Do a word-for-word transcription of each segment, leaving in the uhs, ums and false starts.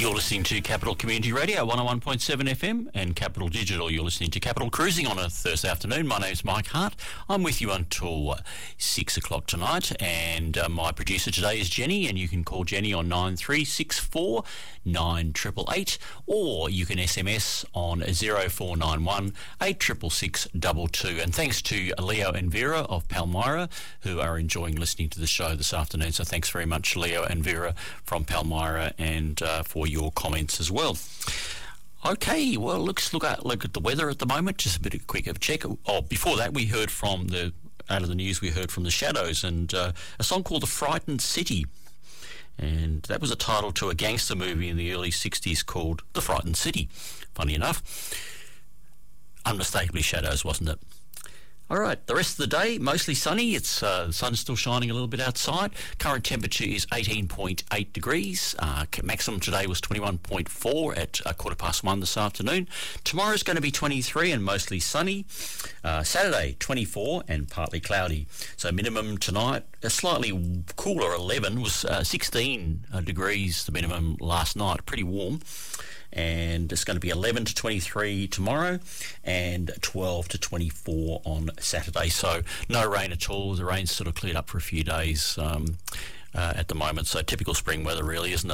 You're listening to Capital Community Radio, one oh one point seven F M, and Capital Digital. You're listening to Capital Cruising on a Thursday afternoon. My name's Mike Hart. I'm with you until six o'clock tonight, and uh, my producer today is Jenny, and you can call Jenny on nine three six four nine eight eight eight, or you can S M S on zero four nine one eight six six six two two. And thanks to Leo and Vera of Palmyra, who are enjoying listening to the show this afternoon. So thanks very much, Leo and Vera from Palmyra, and uh, for your comments as well. Okay, well, let's look at look at the weather at the moment. Just a bit of a quick of check. Oh, before that, we heard from the out of the news. We heard from the Shadows and uh, a song called "The Frightened City," and that was a title to a gangster movie in the early sixties called "The Frightened City." Funny enough, unmistakably Shadows, wasn't it? All right, the rest of the day, mostly sunny. It's uh, the sun's still shining a little bit outside. Current temperature is eighteen point eight degrees. Uh, maximum today was twenty-one point four at uh, quarter past one this afternoon. Tomorrow's going to be twenty-three and mostly sunny. Uh, Saturday, twenty-four and partly cloudy. So minimum tonight, a slightly cooler eleven, was uh, sixteen uh, degrees, the minimum last night. Pretty warm. And it's going to be eleven to twenty-three tomorrow and twelve to twenty-four on Saturday. So no rain at all. The rain's sort of cleared up for a few days um, uh, at the moment. So typical spring weather really, isn't it?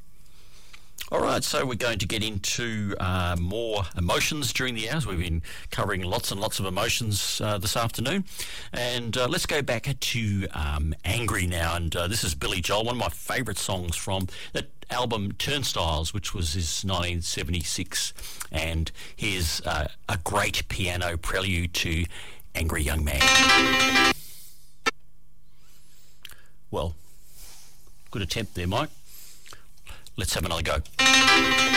All right, so we're going to get into uh, more emotions during the hours. We've been covering lots and lots of emotions uh, this afternoon. And uh, let's go back to um, Angry now. And uh, this is Billy Joel, one of my favourite songs from that album Turnstiles, which was his nineteen seventy-six. And here's uh, a great piano prelude to Angry Young Man. Well, good attempt there, Mike. Let's have another go.